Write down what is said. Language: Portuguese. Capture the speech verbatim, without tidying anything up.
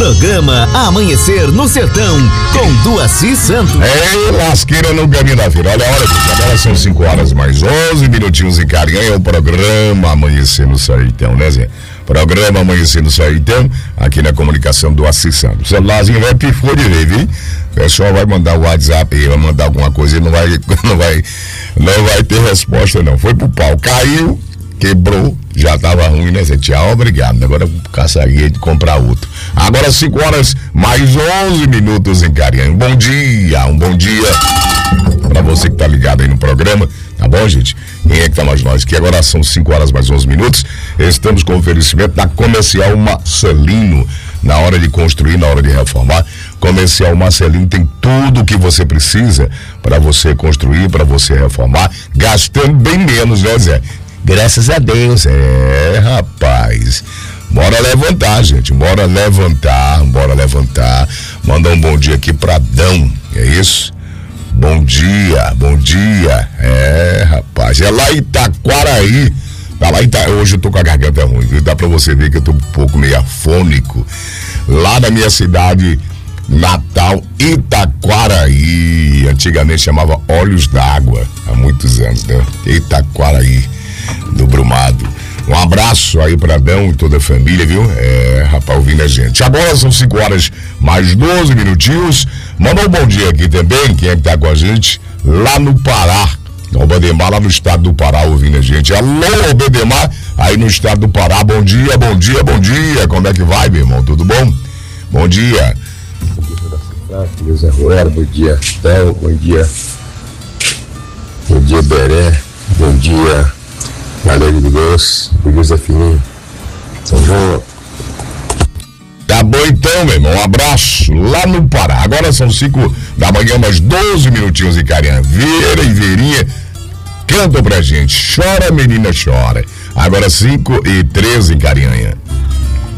Programa Amanhecer no Sertão, com Duaci Santos. É, lasqueira no caminho da vida. Olha a hora, gente. Agora são cinco horas mais onze minutinhos em Carinha. É o programa Amanhecer no Sertão, né, Zé? Programa Amanhecer no Sertão, aqui na comunicação do Duaci Santos. O celularzinho vai pifou de vez, viu? O pessoal vai mandar o WhatsApp aí, vai mandar alguma coisa e não vai, não vai, não vai ter resposta, não. Foi pro pau, caiu, quebrou, já tava ruim, né, Zé? Tchau, obrigado. Agora caçaria de comprar outro. Agora cinco horas mais onze minutos em Carinha. Um bom dia, um bom dia pra você que tá ligado aí no programa, tá bom, gente? Quem é que tá mais nós? Que agora são cinco horas mais onze minutos. Estamos com o oferecimento da Comercial Marcelino. Na hora de construir, na hora de reformar, Comercial Marcelino tem tudo o que você precisa para você construir, para você reformar, gastando bem menos, né, Zé? Graças a Deus, é, rapaz. Bora levantar, gente, bora levantar, bora levantar. Manda um bom dia aqui pra Dão, é isso? Bom dia, bom dia. É, rapaz, é lá em Itaquaraí. Tá lá em Ita... Hoje eu tô com a garganta ruim, viu? Dá pra você ver que eu tô um pouco meio afônico. Lá na minha cidade natal, Itaquaraí. Antigamente chamava Olhos d'Água, há muitos anos, né? Itaquaraí, do Brumado. Um abraço aí pra Dão e toda a família, viu? É, rapaz, ouvindo a gente. Agora são cinco horas mais doze minutinhos. Manda um bom dia aqui também, quem é que tá com a gente? Lá no Pará. O Bedemar, lá no estado do Pará, ouvindo a gente. Alô, Bedemar, aí no estado do Pará. Bom dia, bom dia, bom dia. Como é que vai, meu irmão? Tudo bom? Bom dia. Bom dia, toda a Zé Ruela, bom dia, Théo, bom dia. Bom dia, Beré. Bom dia, galera de Deus. Bom dia, Zé Fininho. São João. Tá bom então, meu irmão, um abraço lá no Pará. Agora são cinco da manhã, mais doze minutinhos em Carinha. Vera e Verinha cantam pra gente. Chora, menina, chora. Agora cinco e treze em Carinha.